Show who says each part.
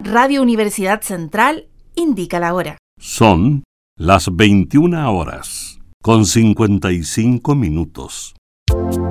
Speaker 1: Radio Universidad Central indica la hora.
Speaker 2: Son las 21 horas, con 55 minutos.